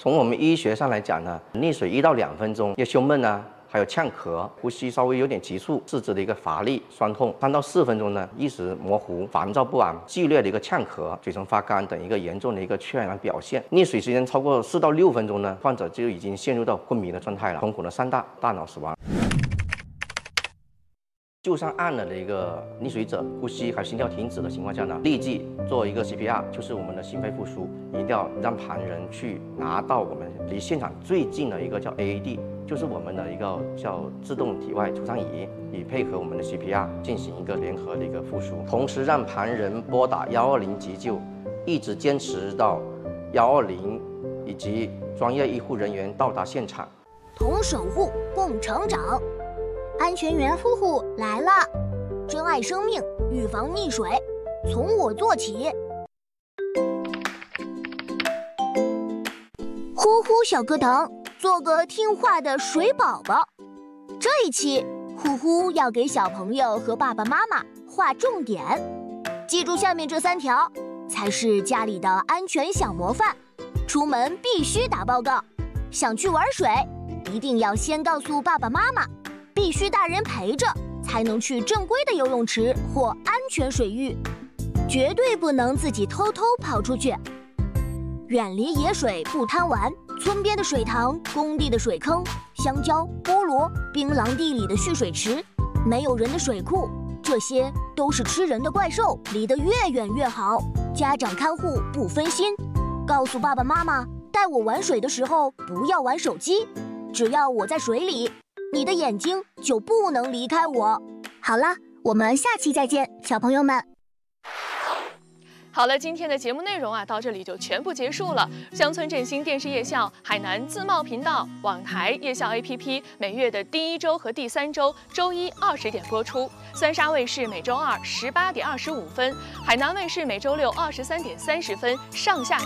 从我们医学上来讲呢，溺水1到2分钟，要胸闷啊，还有呛咳，呼吸稍微有点急促，四肢的一个乏力、酸痛；3到4分钟呢，意识模糊、烦躁不安、剧烈的一个呛咳、嘴唇发干等一个严重的一个缺氧表现。溺水时间超过4到6分钟呢，患者就已经陷入到昏迷的状态了，瞳孔的散大，大脑死亡。就上岸了的一个溺水者，呼吸还有心跳停止的情况下呢，立即做一个 CPR， 就是我们的心肺复苏，一定要让旁人去拿到我们离现场最近的一个叫 AED， 就是我们的一个叫自动体外除伤仪，以配合我们的 CPR 进行一个联合的一个复苏，同时让旁人拨打120急救，一直坚持到120以及专业医护人员到达现场。 同守护，共成长。安全员夫妇来了，珍爱生命，预防溺水，从我做起。呼呼小课堂，做个听话的水宝宝。这一期，呼呼要给小朋友和爸爸妈妈划重点，记住下面这3条，才是家里的安全小模范。出门必须打报告，想去玩水，一定要先告诉爸爸妈妈。必须大人陪着，才能去正规的游泳池或安全水域，绝对不能自己偷偷跑出去。远离野水不贪玩，村边的水塘、工地的水坑、香蕉、菠萝、槟榔地里的蓄水池、没有人的水库，这些都是吃人的怪兽，离得越远越好。家长看护不分心，告诉爸爸妈妈，带我玩水的时候不要玩手机，只要我在水里，你的眼睛就不能离开我。好了，我们下期再见，小朋友们。 好了，今天的节目内容到这里就全部结束了。乡村振兴电视夜校、海南自贸频道、网台夜校 APP 每月的第1周和第3周周一20点播出。三沙卫视每周2 18点25分，海南卫视每周6 23点30分上下。